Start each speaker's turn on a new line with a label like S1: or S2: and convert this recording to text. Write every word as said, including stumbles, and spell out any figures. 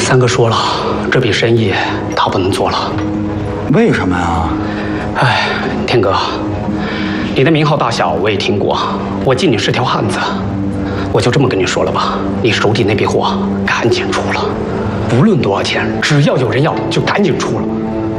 S1: 三哥说了，这笔生意他不能做了。
S2: 为什么呀？
S1: 哎，天哥，你的名号大小我也听过，我敬你是条汉子，我就这么跟你说了吧，你手底那笔货赶紧出了，不论多少钱，只要有人要就赶紧出了。